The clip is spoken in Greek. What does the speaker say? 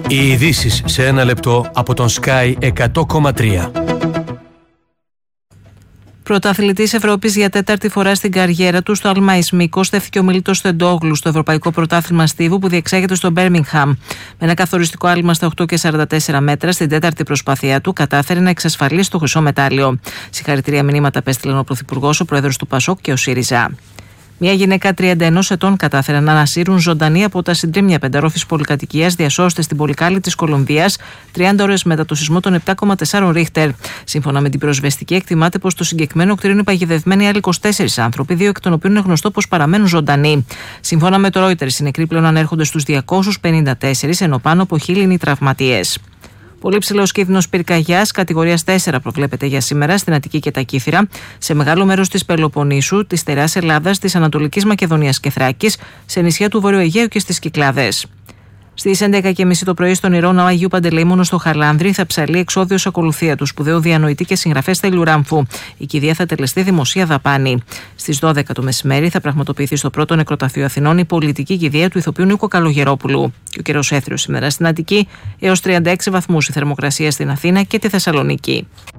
Οι ειδήσεις σε ένα λεπτό από τον Sky 100,3. Πρωταθλητής Ευρώπης για τέταρτη φορά στην καριέρα του στο Αλμάις Μύκος στέφθηκε ο Μίλτος Τεντόγλου στο Ευρωπαϊκό Πρωτάθλημα Στίβου που διεξάγεται στο Μπέρμιγχαμ. Με ένα καθοριστικό άλμα στα 8,44 μέτρα στην τέταρτη προσπάθειά του κατάφερε να εξασφαλίσει το χρυσό μετάλλιο. Συγχαρητήρια μηνύματα απέστειλαν ο Πρωθυπουργός, ο Πρόεδρος του ΠΑΣΟΚ και ο ΣΥΡΙΖΑ. Μια γυναίκα 31 ετών κατάφερε να ανασύρουν ζωντανή από τα συντρίμμια πενταρόφης πολυκατοικίας διασώστε στην Πολυκάλη της Κολομβίας 30 ώρες μετά το σεισμό των 7,4 Ρίχτερ. Σύμφωνα με την πυροσβεστική, εκτιμάται πως στο συγκεκριμένο κτίριο είναι παγιδευμένοι άλλοι 24 άνθρωποι, 2 εκ των οποίων είναι γνωστό πως παραμένουν ζωντανοί. Σύμφωνα με το Reuters, οι νεκροί πλέον ανέρχονται στους 254, ενώ πάνω από 1.000 είναι οι τραυματίες. Πολύ ψηλός κίνδυνος πυρκαγιάς κατηγορίας 4 προβλέπεται για σήμερα στην Αττική και τα Κύθυρα, σε μεγάλο μέρος της Πελοποννήσου, της Στερεάς Ελλάδας, της Ανατολικής Μακεδονίας και Θράκης, σε νησιά του Βορείου Αιγαίου και στις Κυκλάδες. Στις 11.30 το πρωί στον Ιερό Ναό Αγίου Παντελεήμονο στο Χαλάνδρη θα ψαλεί εξώδιος ακολουθία του σπουδαίου διανοητή και συγγραφέα Στέλιου Ράμφου. Η κηδεία θα τελεστεί δημοσία δαπάνη. Στις 12 το μεσημέρι θα πραγματοποιηθεί στο πρώτο νεκροταφείο Αθηνών η πολιτική κηδεία του ηθοποιού Νίκο Καλογερόπουλου. Και ο καιρός έθριος σήμερα στην Αττική, έως 36 βαθμούς η θερμοκρασία στην Αθήνα και τη Θεσσαλονίκη.